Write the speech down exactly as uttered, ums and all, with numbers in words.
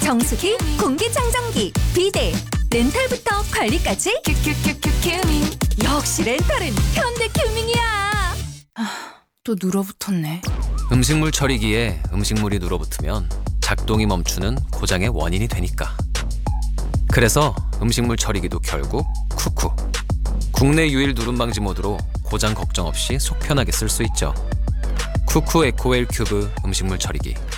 정수기, 공기청정기, 비데, 렌탈부터 관리까지 큐큐큐큐 큐밍. 역시 렌탈은 현대 큐밍이야. 또 눌어붙었네. 음식물 처리기에 음식물이 눌어붙으면 작동이 멈추는 고장의 원인이 되니까. 그래서 음식물 처리기도 결국 쿠쿠. 국내 유일 누름 방지 모드로 고장 걱정 없이 속 편하게 쓸 수 있죠. 쿠쿠 에코웰 큐브 음식물 처리기.